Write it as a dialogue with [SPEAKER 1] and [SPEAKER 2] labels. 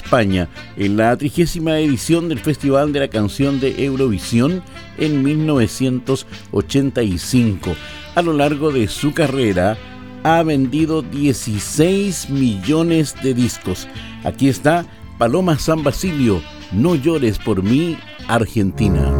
[SPEAKER 1] España en la 30ª edición del Festival de la Canción de Eurovisión en 1985. A lo largo de su carrera ha vendido 16 millones de discos. Aquí está Paloma San Basilio, No llores por mí, Argentina.